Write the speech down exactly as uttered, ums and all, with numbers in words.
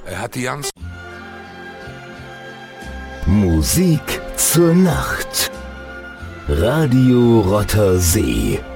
Er hat die ganz... Musik zur Nacht. Radio Rotter See.